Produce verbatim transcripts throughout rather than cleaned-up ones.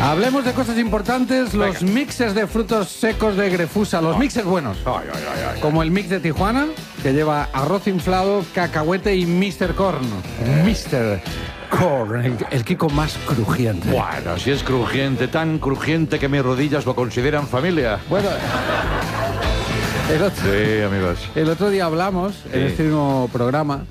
Hablemos de cosas importantes, los Venga. mixes de frutos secos de Grefusa, los mixes buenos. Ay, ay, ay, ay. Como el mix de Tijuana, que lleva arroz inflado, cacahuete y mister Corn. mister Corn, el, el Kiko más crujiente. Bueno, si es crujiente, tan crujiente que mis rodillas lo consideran familia. Bueno, el otro, Sí, amigos. el otro día hablamos, Sí. en este mismo programa,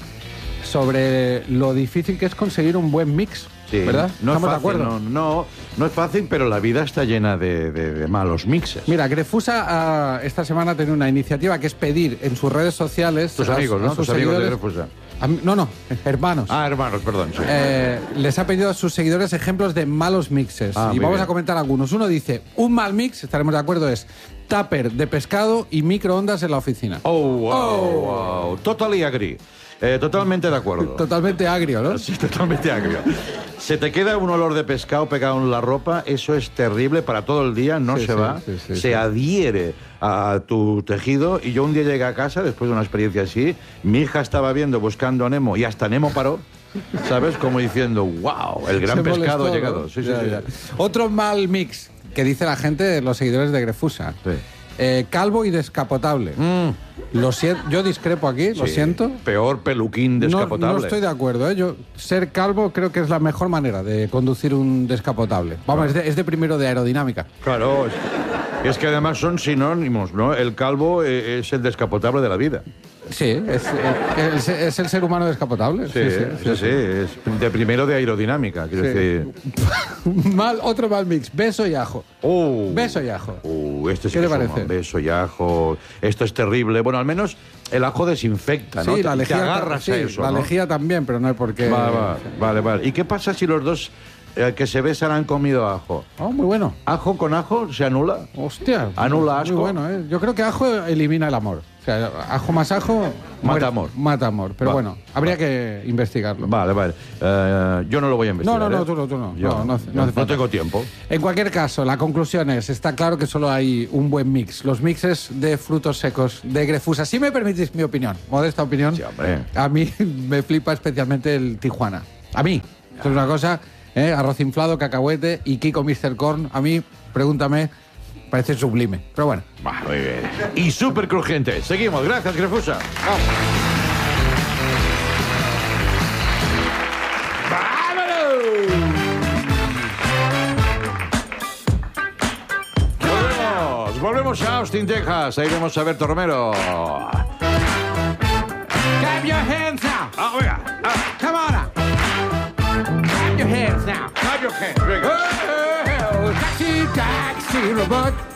sobre lo difícil que es conseguir un buen mix, Sí, ¿verdad? no es ¿Estamos de fácil, acuerdo? no, no, no es fácil, pero la vida está llena de, de- de malos mixes. Mira, Grefusa ah, esta semana ha tenido una iniciativa que es pedir en sus redes sociales... Tus a- amigos, a ¿no? sus Tus amigos de seguidores- Grefusa. a mí- no, no, hermanos. Ah, hermanos, perdón. Sí. Eh, les ha pedido a sus seguidores ejemplos de malos mixes. Ah, y muy vamos bien. a comentar algunos. Uno dice, un mal mix, estaremos de acuerdo, es tupper de pescado y microondas en la oficina. Oh, wow, wow. Totally agree. Eh, totalmente de acuerdo. Totalmente agrio, ¿no? Sí, totalmente agrio. Se te queda un olor de pescado pegado en la ropa, eso es terrible para todo el día, no Sí, se sí, va, sí, sí, se sí. adhiere a tu tejido. Y yo un día llegué a casa, después de una experiencia así, mi hija estaba viendo Buscando a Nemo y hasta Nemo paró, ¿sabes? Como diciendo, wow, el gran Se pescado molestó, ha ¿no? llegado. Sí, sí, Ya, sí. ya. Otro mal mix que dice la gente, los seguidores de Grefusa. Sí. Eh, calvo y descapotable. Mm, Lo siento, yo discrepo aquí, lo sí. siento. Peor peluquín No, descapotable. no estoy de acuerdo, ¿eh? Yo, ser calvo creo que es la mejor manera de conducir un descapotable. Vamos, es, de, es de primero de aerodinámica. Claro, es, es que además son sinónimos, ¿no? El calvo eh, es el descapotable de la vida. Sí, es, es- es el ser humano descapotable. Sí, sí, sí, es de primero de aerodinámica, quiero Sí. decir. Mal, otro mal mix, beso y ajo. Oh. Beso y ajo. Uh, esto sí ¿Qué que te es un parece? beso y ajo. Esto es terrible. Bueno, al menos el ajo desinfecta, ¿no? Sí, Te- la te lejía, agarras sí, a eso, la ¿no? lejía también, pero no hay por qué. Va, va, vale, vale. ¿Y qué pasa si los dos eh, que se besan han comido ajo? Oh, muy bueno. ¿Ajo con ajo se anula? Hostia. Anula muy asco. bueno, ¿eh? Yo creo que ajo elimina el amor. O sea, ajo más ajo... muere- amor. Mata amor. Pero Va, bueno, habría que investigarlo. Vale, vale. Eh, yo no lo voy a investigar. No, no, no, ¿eh? tú no, tú no. Yo No, no hace- no yo hace falta. tengo tiempo. En cualquier caso, la conclusión es, está claro que solo hay un buen mix. Los mixes de frutos secos de Grefusa. Si me permitís mi opinión, modesta opinión, Sí, hombre. a mí me flipa especialmente el Tijuana. A mí. Esto es una cosa, ¿eh? Arroz inflado, cacahuete y Kiko mister Corn. A mí, pregúntame, parece sublime. Pero bueno. Va, muy bien. Y súper crujiente. Seguimos. Gracias, Grefusa. ¡Vámonos! Volvemos a Austin, Texas. Ahí vemos a Berto Romero. Clap your hands now. Ah, venga. Ah, Come on now. Clap your hands now. clap your hands. Venga. Oh, taxi, taxi, robot.